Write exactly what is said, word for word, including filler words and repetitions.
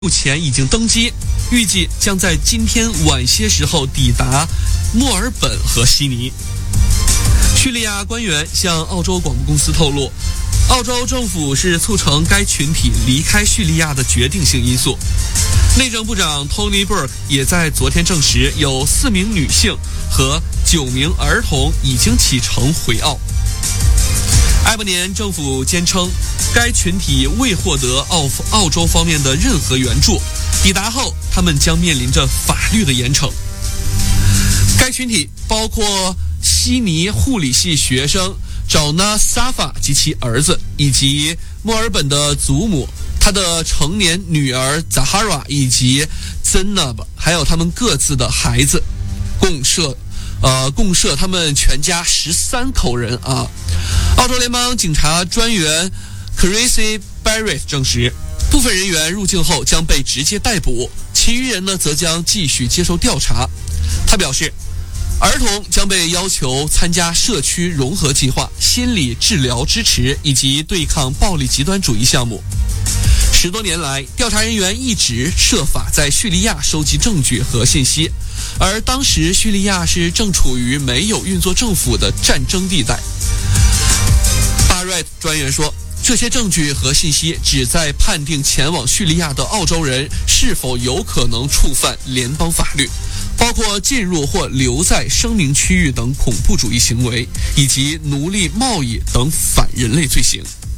目前已经登机，预计将在今天晚些时候抵达墨尔本和悉尼。叙利亚官员向澳洲广播公司透露，澳洲政府是促成该群体离开叙利亚的决定性因素。内政部长 Tony Burke 也在昨天证实，有四名女性和九名儿童已经启程回澳。埃伯年政府坚称，该群体未获得澳澳洲方面的任何援助，抵达后他们将面临着法律的严惩。该群体包括悉尼护理系学生找纳萨法及其儿子，以及墨尔本的祖母，他的成年女儿 Zahara 以及 Zainab， 还有他们各自的孩子，共设呃共设他们全家十三口人啊。澳洲联邦警察专员 Chrissy Barrett 证实，部分人员入境后将被直接逮捕，其余人呢则将继续接受调查。他表示，儿童将被要求参加社区融合计划、心理治疗支持以及对抗暴力极端主义项目。十多年来，调查人员一直设法在叙利亚收集证据和信息，而当时叙利亚是正处于没有运作政府的战争地带。巴瑞专员说，这些证据和信息旨在判定前往叙利亚的澳洲人是否有可能触犯联邦法律，包括进入或留在声明区域等恐怖主义行为，以及奴隶贸易等反人类罪行。